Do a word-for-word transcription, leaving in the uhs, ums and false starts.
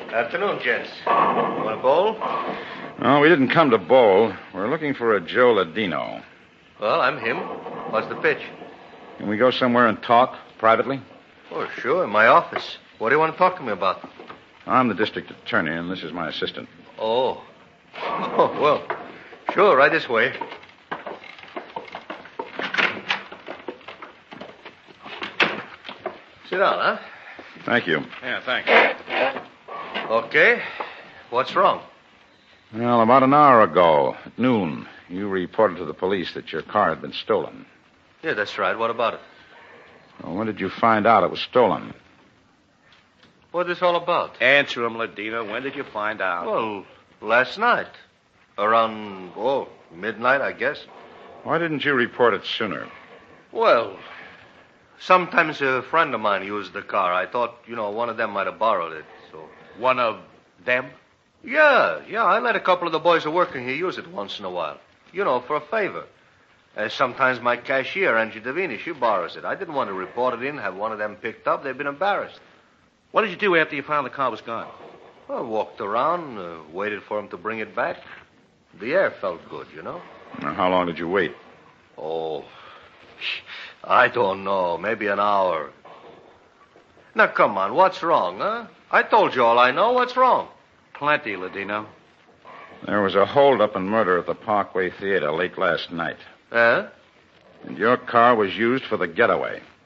Afternoon, gents. Want a bowl? No, we didn't come to bowl. We're looking for a Joe Ladino. Well, I'm him. What's the pitch? Can we go somewhere and talk privately? Oh, sure, in my office. What do you want to talk to me about? I'm the district attorney, and this is my assistant. Oh. Oh, well, sure, right this way. Sit down, huh? Thank you. Yeah, thanks. Okay. What's wrong? Well, about an hour ago, at noon, you reported to the police that your car had been stolen. Yeah, that's right. What about it? Well, when did you find out it was stolen? What's this all about? Answer him, Ladino. When did you find out? Well, last night. Around, oh, midnight, I guess. Why didn't you report it sooner? Well, sometimes a friend of mine used the car. I thought, you know, one of them might have borrowed it, so... One of them? Yeah, yeah, I let a couple of the boys who are working here use it once in a while. You know, for a favor. Uh, sometimes my cashier, Angie Davini, she borrows it. I didn't want to report it in, have one of them picked up. They've been embarrassed. What did you do after you found the car was gone? I walked around, uh, waited for him to bring it back. The air felt good, you know. Now, how long did you wait? Oh, I don't know. Maybe an hour. Now, come on. What's wrong, huh? I told you all I know. What's wrong? Plenty, Ladino. There was a holdup and murder at the Parkway Theater late last night. Huh? And your car was used for the getaway.